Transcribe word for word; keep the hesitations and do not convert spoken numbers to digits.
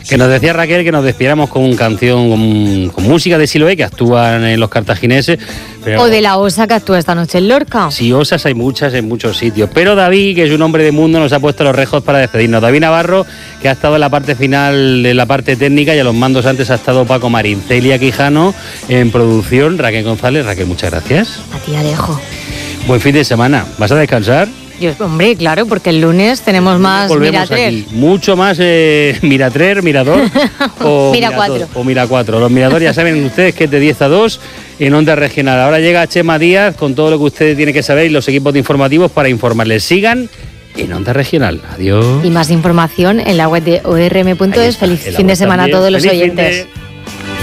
Que nos decía Raquel que nos despiéramos con una canción, con, con música de Siloé, que actúan en los cartagineses. Pero o de la Osa, que actúa esta noche en Lorca. Sí, osas hay muchas en muchos sitios. Pero David, que es un hombre de mundo, nos ha puesto los rejos para despedirnos. David Navarro, que ha estado en la parte final, en la parte técnica, y a los mandos antes ha estado Paco Marín. Celia Quijano en producción, Raquel González. Raquel, muchas gracias. A ti, Alejo. Buen fin de semana. ¿Vas a descansar? Yo, hombre, claro, porque el lunes tenemos más Miratrer. Mucho más eh, Miratrer, Mirador o Mira cuatro. O Mira cuatro. Los Mirador ya saben ustedes que es de diez a dos en Onda Regional. Ahora llega Chema Díaz con todo lo que ustedes tienen que saber y los equipos de informativos para informarles. Sigan en Onda Regional. Adiós. Y más información en la web de o r m punto es. Feliz fin de semana a todos los oyentes.